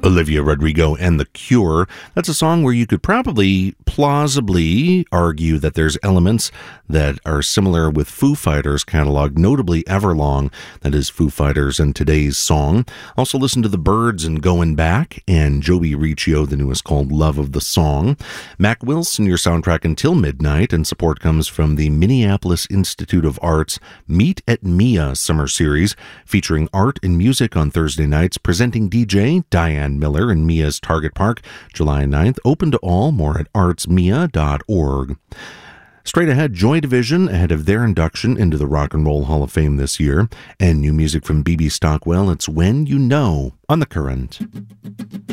Olivia Rodrigo and The Cure. That's a song where you could probably plausibly argue that there's elements that are similar with Foo Fighters' catalog, notably Everlong, that is Foo Fighters and today's song. Also listen to The Byrds and Going Back, and Joey Riccio, the newest, called Love of the Song. Mac Wilson, your soundtrack until midnight, and support comes from the Minneapolis Institute of Art's Meet at Mia Summer Series, featuring art and music on Thursday nights, presenting DJ Diane Miller in Mia's Target Park, July 9th. Open to all. More at artsmia.org. Straight ahead, Joy Division ahead of their induction into the Rock and Roll Hall of Fame this year. And new music from B.B. Stockwell, it's When You Know on The Current.